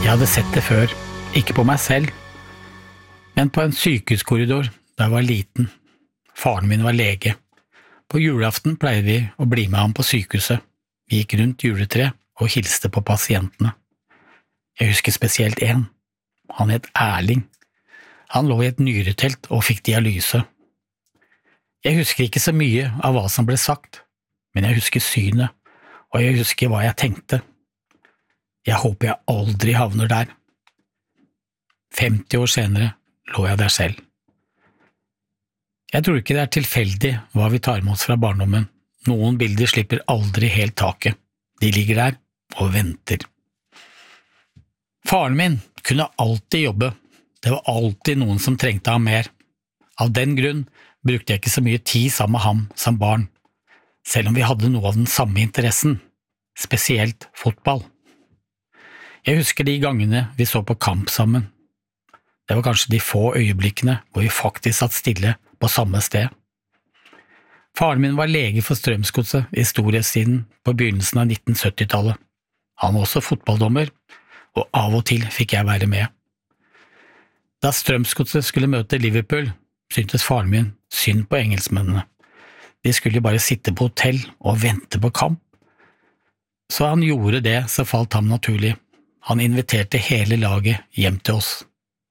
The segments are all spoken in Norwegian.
Jeg hadde sett det før, ikke på meg selv, men på en sykehuskorridor da jeg var liten. Faren min var lege. På julaften pleide vi å bli med ham på sykehuset. Vi gikk rundt juletre og hilste på pasientene. Jeg husker spesielt en. Han het Erling. Han lå i et nyretelt og fikk dialyse. Jeg husker ikke så mye av hva som ble sagt, men jeg husker synet, og jeg husker hva jeg tenkte. Jeg håper jeg aldri havner der. 50 år senere lå jeg der selv. Jeg tror ikke det er tilfeldig hva vi tar med oss fra barndommen. Noen bilder slipper aldri helt taket. De ligger der og venter. Faren min kunne alltid jobbe. Det var alltid noen som trengte ham mer. Av den grunn brukte jeg ikke så mye tid sammen med ham som barn, selv om vi hadde noe av den samme interessen, spesielt fotball. Jeg husker de gangene vi så på kamp sammen. Det var kanskje de få øyeblikkene hvor vi faktisk satt stille på samme sted. Faren min var lege for Strømsgodset i storhetstiden på begynnelsen av 1970-tallet. Han var også fotballdommer, og av og til fikk jeg være med. Da Strømsgodset skulle møte Liverpool, syntes faren min synd på engelskmennene. De skulle bare sitte på hotell og vente på kamp. Så han gjorde det som falt ham naturlig. Han inviterte hele laget hjem til oss.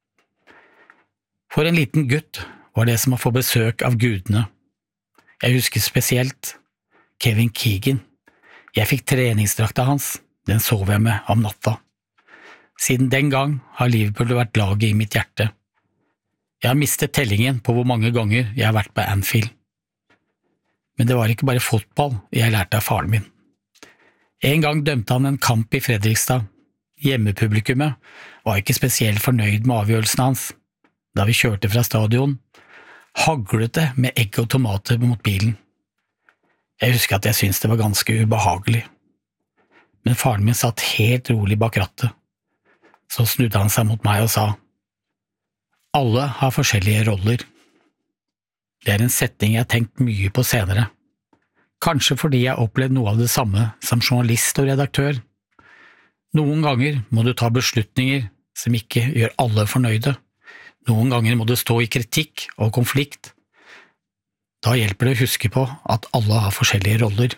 For en liten gutt var det som å få besøk av gudene. Jeg husker spesielt Kevin Keegan. Jeg fikk treningsdrakta hans, den sov jeg med om natta. Siden den gang har Liverpool vært laget i mitt hjerte. Jeg har mistet tellingen på hvor mange ganger jeg har vært på Anfield. Men det var ikke bare fotball jeg lærte av faren min. En gang dømte han en kamp i Fredrikstad. Hjemmepublikummet var ikke spesielt fornøyd med avgjørelsen hans. Da vi kjørte fra stadion, haglet det med egg og tomater mot bilen. Jeg husker at jeg syntes det var ganske ubehagelig. Men faren min satt helt rolig bak rattet. Så snudde han seg mot meg og sa, «Alle har forskjellige roller.» Det er en setning jeg har tenkt mye på senere. Kanskje fordi jeg har opplevd noe av det samme som journalist og redaktør. Noen ganger må du ta beslutninger som ikke gjør alle fornøyde. Noen ganger må du stå i kritikk og konflikt. Da hjelper det å huske på at alle har forskjellige roller.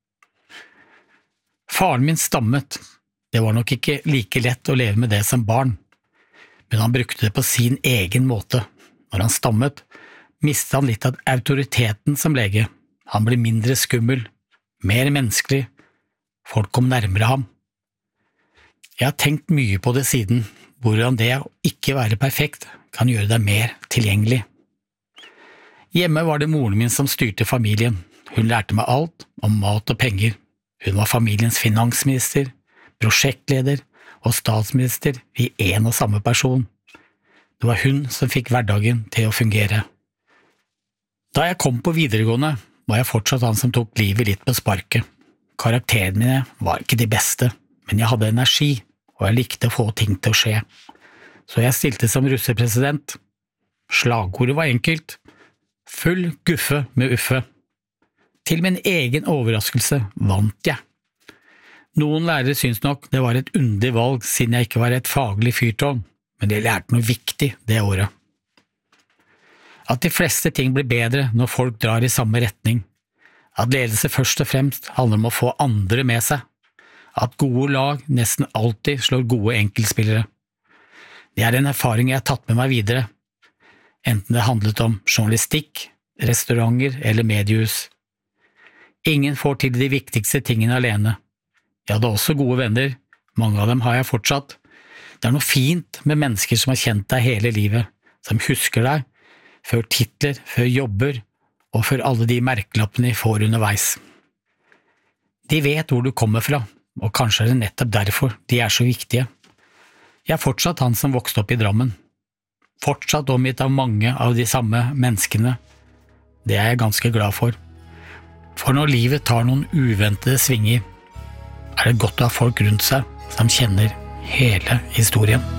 Faren min stammet. Det var nok ikke like lett å leve med det som barn, men han brukte det på sin egen måte. Når han stammet, mistet han litt av autoriteten som lege. Han ble mindre skummel, mer menneskelig. Folk kom nærmere ham. Jeg har tenkt mye på det siden, hvordan det å ikke være perfekt kan gjøre deg mer tilgjengelig. Hjemme var det moren min som styrte familien. Hun lærte meg alt om mat og penger. Hun var familiens finansminister, prosjektleder og statsminister i en og samme person. Det var hun som fikk hverdagen til å fungere. Da jeg kom på videregående, var jeg fortsatt han som tok livet litt på sparket. Karakterene mine var ikke de beste, men jeg hadde energi, og jeg likte å få ting til å skje. Så jeg stilte som russepresident. Slagordet var enkelt. Full guffe med Uffe. Til min egen overraskelse vant jeg. Noen lærere syns nok det var et underlig valg siden jeg ikke var et faglig fyrtårn, men jeg lærte noe viktig det året. At de fleste ting blir bedre når folk drar i samme retning. At ledelse først og fremst handler om å få andre med seg. At gode lag nesten alltid slår gode enkeltspillere. Det er en erfaring jeg har tatt med meg videre, enten det handlet om journalistikk, restauranter eller mediehus. Ingen får til de viktigste tingene alene. Jeg hadde også gode venner, mange av dem har jeg fortsatt. Det er noe fint med mennesker som har kjent deg hele livet, som husker deg, før titler, før jobber, og før alle de merkelappene de får underveis. De vet hvor du kommer fra, og kanskje er det nettopp derfor de er så viktige. Jeg er fortsatt han som vokste opp i Drammen. Fortsatt omgitt av mange av de samme menneskene. Det er jeg ganske glad for. For når livet tar noen uventede svinger, er det godt å ha folk rundt seg som kjenner hele historien.